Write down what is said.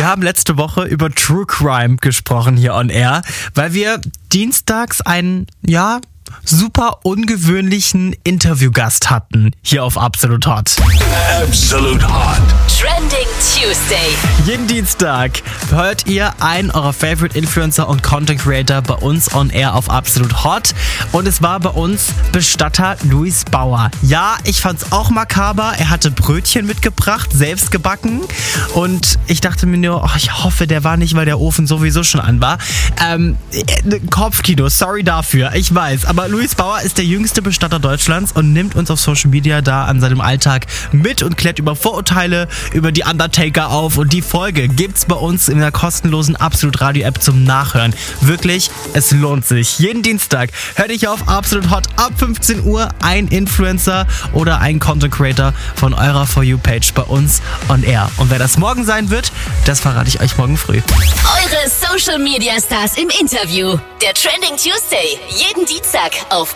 Wir haben letzte Woche über True Crime gesprochen hier on Air, weil wir dienstags einen, super ungewöhnlichen Interviewgast hatten hier auf Absolut Hot. Absolute Hot. Trending Tuesday. Jeden Dienstag hört ihr einen eurer Favorite Influencer und Content Creator bei uns on Air auf Absolut Hot. Und es war bei uns Bestatter Luis Bauer. Ja, ich fand's auch makaber. Er hatte Brötchen mitgebracht, selbst gebacken. Und ich dachte mir nur, ich hoffe, der war nicht, weil der Ofen sowieso schon an war. Kopfkino, sorry dafür, ich weiß. Aber Luis Bauer ist der jüngste Bestatter Deutschlands und nimmt uns auf Social Media da an seinem Alltag mit und klärt über Vorurteile, über die Undertaker auf. Und die Folge gibt's bei uns in der kostenlosen Absolut Radio App zum Nachhören. Wirklich, es lohnt sich. Jeden Dienstag hört ihr auf Absolut Hot ab 15 Uhr ein Influencer oder ein Content Creator von eurer For You Page bei uns on Air. Und wer das morgen sein wird, das verrate ich euch morgen früh. Eure Social Media Stars im Interview. Der Trending Tuesday. Jeden Dienstag auf